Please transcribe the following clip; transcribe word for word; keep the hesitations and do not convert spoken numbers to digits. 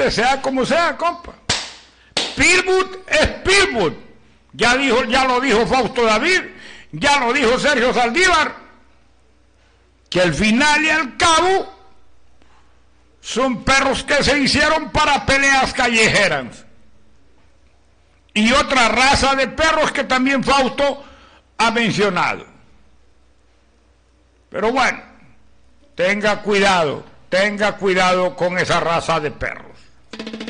sea como sea, compa. Pitbull es Pitbull. Ya, dijo, ya lo dijo Fausto David, ya lo dijo Sergio Saldívar, que al final y al cabo son perros que se hicieron para peleas callejeras. Y otra raza de perros que también Fausto ha mencionado. Pero bueno, tenga cuidado, tenga cuidado con esa raza de perros.